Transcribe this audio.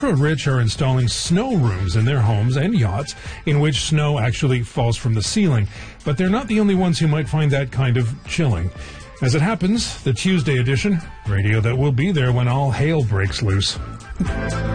Rich are installing snow rooms in their homes and yachts in which snow actually falls from the ceiling. But they're not the only ones who might find that kind of chilling. As it happens, the Tuesday edition, radio that will be there when all hail breaks loose.